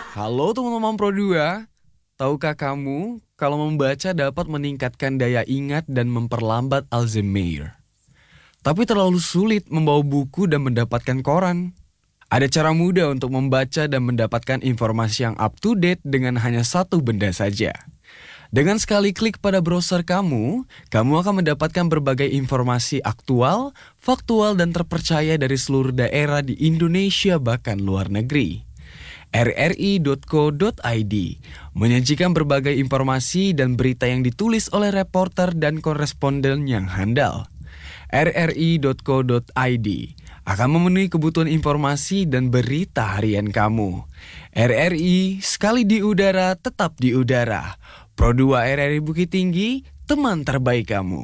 Halo teman-teman Pro 2, tahukah kamu kalau membaca dapat meningkatkan daya ingat dan memperlambat Alzheimer? Tapi terlalu sulit membawa buku dan mendapatkan koran. Ada cara mudah untuk membaca dan mendapatkan informasi yang up to date dengan hanya satu benda saja. Dengan sekali klik pada browser kamu akan mendapatkan berbagai informasi aktual, faktual, dan terpercaya dari seluruh daerah di Indonesia bahkan luar negeri. rri.co.id menyajikan berbagai informasi dan berita yang ditulis oleh reporter dan koresponden yang handal. rri.co.id akan memenuhi kebutuhan informasi dan berita harian kamu. RRI, sekali di udara, tetap di udara. Pro 2 RRI Bukit Tinggi, teman terbaik kamu.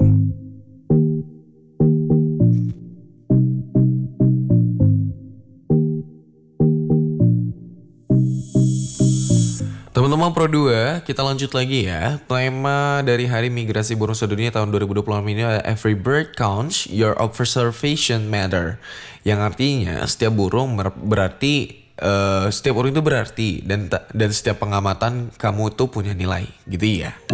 Teman-teman Pro 2, kita lanjut lagi ya. Tema dari Hari Migrasi Burung Sedunia tahun 2026 ini adalah Every Bird Counts, Your Observation Matter. Yang artinya setiap burung berarti setiap burung itu berarti dan setiap pengamatan kamu tuh punya nilai, gitu ya.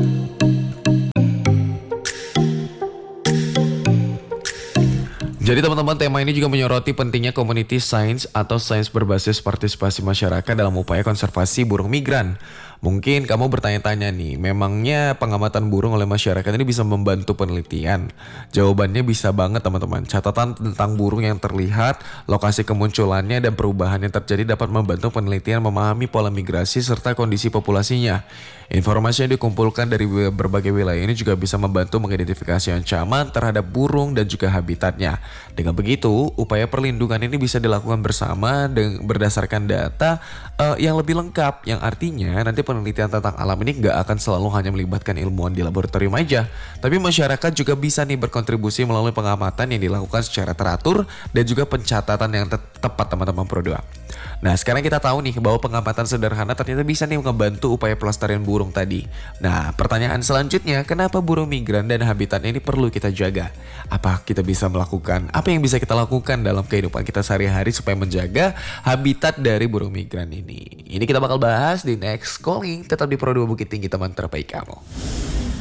Jadi teman-teman, tema ini juga menyoroti pentingnya community science atau sains berbasis partisipasi masyarakat dalam upaya konservasi burung migran. Mungkin kamu bertanya-tanya nih, memangnya pengamatan burung oleh masyarakat ini bisa membantu penelitian? Jawabannya bisa banget teman-teman. Catatan tentang burung yang terlihat, lokasi kemunculannya, dan perubahan yang terjadi dapat membantu penelitian memahami pola migrasi serta kondisi populasinya. Informasi yang dikumpulkan dari berbagai wilayah ini juga bisa membantu mengidentifikasi ancaman terhadap burung dan juga habitatnya. Dengan begitu, upaya perlindungan ini bisa dilakukan bersama berdasarkan data yang lebih lengkap, yang artinya nanti penelitian tentang alam ini nggak akan selalu hanya melibatkan ilmuwan di laboratorium aja, tapi masyarakat juga bisa nih berkontribusi melalui pengamatan yang dilakukan secara teratur dan juga pencatatan yang tepat teman-teman Pro 2. Nah, sekarang kita tahu nih bahwa pengamatan sederhana ternyata bisa nih membantu upaya pelestarian burung tadi. Nah, pertanyaan selanjutnya, kenapa burung migran dan habitatnya ini perlu kita jaga? Apa yang bisa kita lakukan dalam kehidupan kita sehari-hari supaya menjaga habitat dari burung migran ini? Ini kita bakal bahas di next calling, tetap di Pro 2 Bukit Tinggi, teman terbaik kamu.